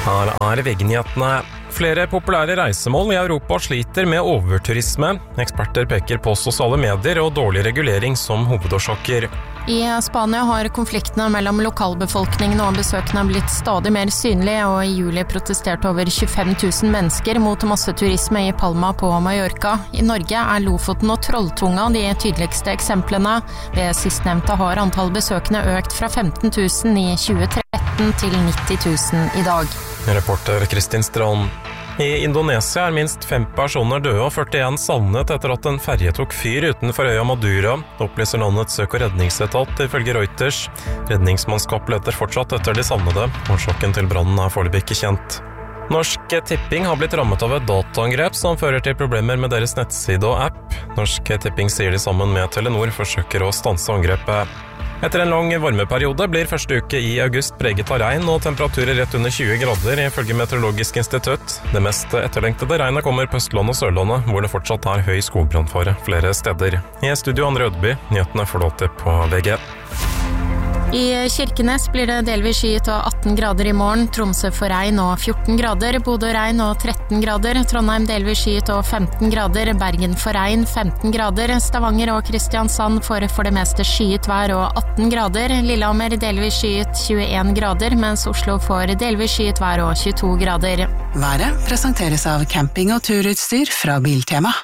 Her VG-nyhetene. Flere populære reisemål i Europa sliter med overturisme. Eksperter peker på sosiale medier og dårlig regulering som hovedårsaker. I Spania har konfliktene mellom lokalbefolkningen og besøkende blitt stadig mer synlige, og i juli protesterte over 25 000 mennesker mot masseturisme i Palma på Mallorca. I Norge er Lofoten og Trolltunga de tydeligste eksemplene. Ved sistnevnte har antall besøkende økt fra 15 000 i 2013 til 90 000 i dag. Reporter Kristin Strand. I Indonesia er minst 5 personer døde og 41 savnet etter at en ferje tok fyr utenfor øya Madura, opplyser landets søk- og redningsetat ifølge Reuters. Redningsmannskap leter fortsatt etter de savnede. Årsaken til brannen er foreløpig ikke kjent. Norsk Tipping har blitt rammet av et dataangrep som fører til problemer med deres nettside og app. Norsk Tipping sier de sammen med Telenor forsøker å stanse angrepet. Etter en lang varmeperiode blir første uke i august preget av regn og temperaturer rett under 20 grader, ifølge Meteorologisk institutt. Det mest etterlengtede regnet kommer på Østlandet og Sørlandet, hvor det fortsatt er høy skogbrannfare flere steder. I studio Andre Ødby, nyhetene får du alltid på VG. I Kirkenes blir det delvis skyet og 18 grader i morgen, Tromsø får regn og 14 grader, Bodø regn og 13 grader, Trondheim delvis skyet og 15 grader, Bergen får regn 15 grader, Stavanger og Kristiansand får for det meste skyet vær og 18 grader, Lillehammer delvis skyet 21 grader, mens Oslo får delvis skyet vær og 22 grader. Været presenteres av camping- og turutstyr fra Biltema.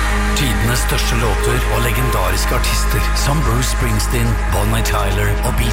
Tidenes største låter og legendariske artister som Bruce Springsteen, Bonnie Tyler og Beach